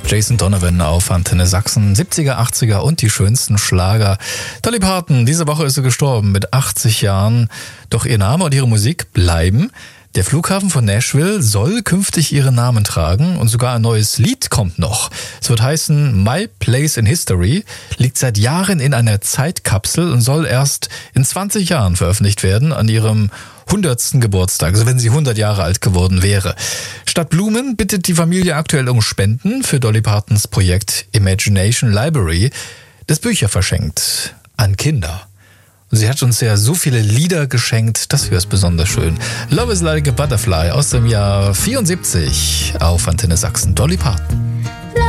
Jason Donovan auf Antenne Sachsen, 70er, 80er und die schönsten Schlager. Dolly Parton, diese Woche ist sie gestorben mit 80 Jahren. Doch ihr Name und ihre Musik bleiben. Der Flughafen von Nashville soll künftig ihren Namen tragen und sogar ein neues Lied kommt noch. Es wird heißen My Place in History, liegt seit Jahren in einer Zeitkapsel und soll erst in 20 Jahren veröffentlicht werden an ihrem 100. Geburtstag, also wenn sie 100 Jahre alt geworden wäre. Statt Blumen bittet die Familie aktuell um Spenden für Dolly Partons Projekt Imagination Library, das Bücher verschenkt an Kinder. Sie hat uns ja so viele Lieder geschenkt, das wäre es besonders schön. Love is like a Butterfly aus dem Jahr 74 auf Antenne Sachsen. Dolly Parton.